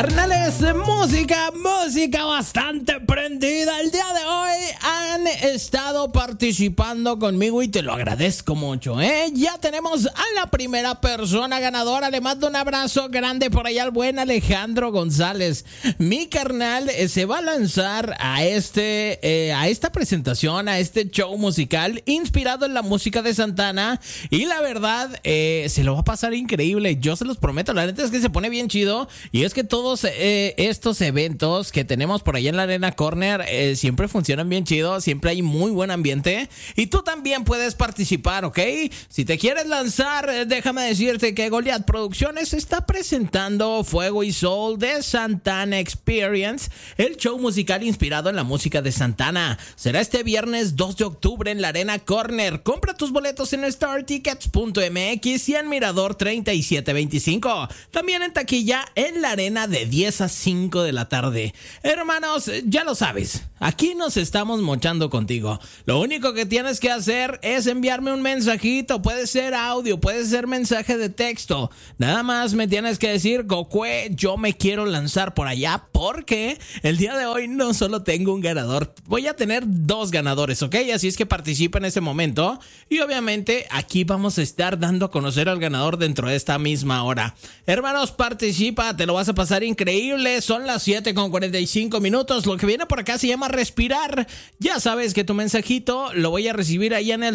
Carnales, música bastante prendida. El día de hoy han estado participando conmigo y te lo agradezco mucho, Ya tenemos a la primera persona ganadora. Le mando un abrazo grande por allá al buen Alejandro González. Mi carnal se va a lanzar a esta presentación, a este show musical inspirado en la música de Santana. Y la verdad, se lo va a pasar increíble. Yo se los prometo. La neta es que se pone bien chido. Y es que todos estos eventos que tenemos por allá en la Arena Corner siempre funcionan bien chido, siempre hay muy buen ambiente y tú también puedes participar, ¿ok? Si te quieres lanzar, déjame decirte que Goliath Producciones está presentando Fuego y Soul de Santana Experience, el show musical inspirado en la música de Santana. Será este viernes 2 de octubre en la Arena Corner. Compra tus boletos en startickets.mx y en Mirador 3725. También en taquilla en la Arena de 10 a 5 de la tarde. Hermanos, ya lo sabes, aquí nos estamos mochando contigo. Lo único que tienes que hacer es enviarme un mensajito. Puede ser audio, puede ser mensaje de texto. Nada más me tienes que decir: Gokue, yo me quiero lanzar por allá, porque el día de hoy no solo tengo un ganador, voy a tener 2 ganadores, ¿ok? Así es que participa en ese momento y obviamente aquí vamos a estar dando a conocer al ganador dentro de esta misma hora. Hermanos, participa, te lo vas a pasar increíble. Son las 7:45. Lo que viene por acá se llama respirar. Ya sabes que tu mensajito lo voy a recibir ahí en el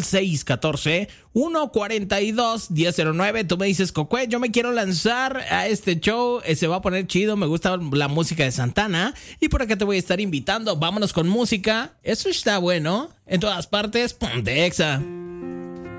614-142-1009. Tú me dices: Gokue, yo me quiero lanzar a este show, se va a poner chido, me gusta la música de Santana y por acá te voy a estar invitando. Vámonos con música. Eso está bueno. En todas partes, ponte Exa.